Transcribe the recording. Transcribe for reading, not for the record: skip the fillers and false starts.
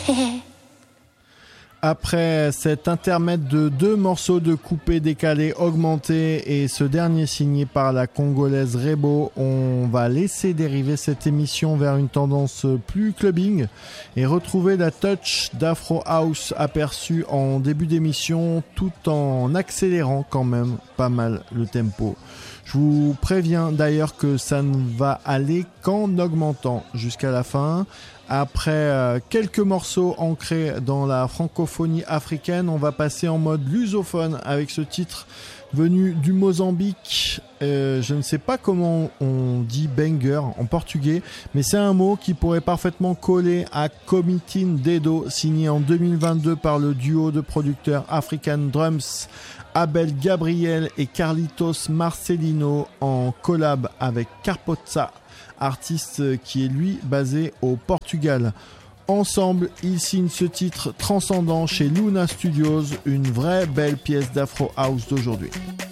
Après cet intermède de 2 morceaux de coupé décalé augmenté et ce dernier signé par la Congolaise Rebo, on va laisser dériver cette émission vers une tendance plus clubbing et retrouver la touch d'Afro House aperçue en début d'émission tout en accélérant quand même pas mal le tempo. Je vous préviens d'ailleurs que ça ne va aller qu'en augmentant jusqu'à la fin. Après quelques morceaux ancrés dans la francophonie africaine, on va passer en mode lusophone avec ce titre venu du Mozambique. Je ne sais pas comment on dit banger en portugais, mais c'est un mot qui pourrait parfaitement coller à Comitin Dedo, signé en 2022 par le duo de producteurs African Drums Abel Gabriel et Carlitos Marcelino en collab avec Carpozza, artiste qui est lui basé au Portugal. Ensemble, ils signent ce titre transcendant chez Luna Studios, une vraie belle pièce d'Afro House d'aujourd'hui.